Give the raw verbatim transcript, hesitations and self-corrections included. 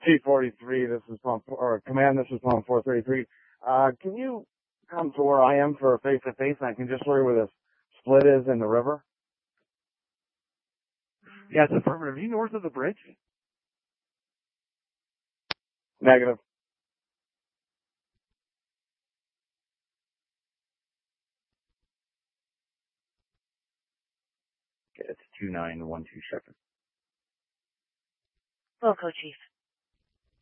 T forty-three, this is Palm, or Command, this is Palm four thirty-three. Uh, can you come to where I am for a face-to-face, and I can just show you where the split is in the river? Yes, affirmative. Are you north of the bridge? Negative. Okay, it's two nine one two seven. Loco, Chief.